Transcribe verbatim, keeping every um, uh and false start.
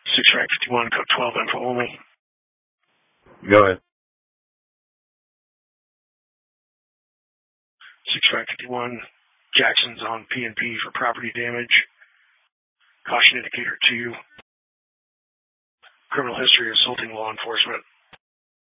Six rank fifty-one, code twelve, info only. Go ahead. Six rank fifty-one, Jackson's on P and P for property damage. Caution indicator two. Criminal history, assaulting law enforcement.